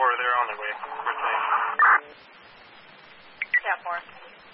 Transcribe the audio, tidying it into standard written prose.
4, they're on their way. Rotate. Cat 4.